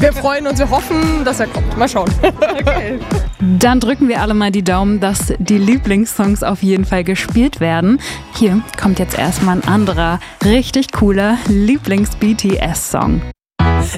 Wir freuen uns, wir hoffen, dass er kommt. Mal schauen. Okay. Dann drücken wir alle mal die Daumen, dass die Lieblingssongs auf jeden Fall gespielt werden. Hier kommt jetzt erstmal ein anderer, richtig cooler Lieblings-BTS-Song.